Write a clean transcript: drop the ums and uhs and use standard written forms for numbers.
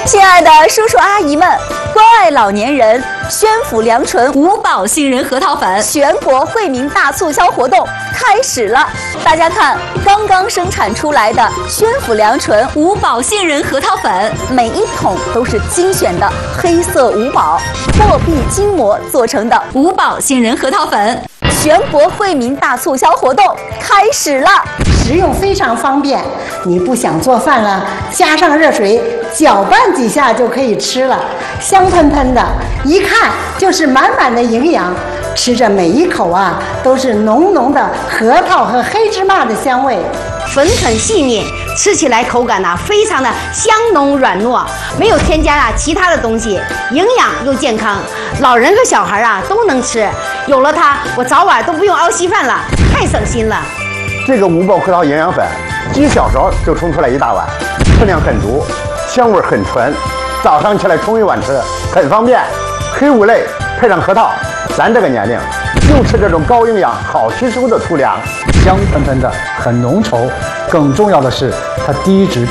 亲爱的叔叔阿姨们，关爱老年人，宣府良醇五宝杏仁核桃粉全国惠民大促销活动开始了！大家看，刚刚生产出来的宣府良醇五宝杏仁核桃粉，每一桶都是精选的黑色五宝货币筋膜做成的五宝杏仁核桃粉，全国惠民大促销活动开始了！ 食用非常方便，你不想做饭了，加上热水搅拌几下就可以吃了，香喷喷的，一看就是满满的营养。吃着每一口啊，都是浓浓的核桃和黑芝麻的香味， 粉很细腻，吃起来口感非常的香浓软糯，没有添加其他的东西，营养又健康，老人和小孩都能吃。有了它，我早晚都不用熬稀饭了，太省心了。 这个五宝核桃营养粉，几小勺就冲出来一大碗，分量很足，香味很纯，早上起来冲一碗吃，很方便。黑五类配上核桃，咱这个年龄就吃这种高营养、好吸收的粗粮， 香喷喷的，很浓稠。更重要的是，它低脂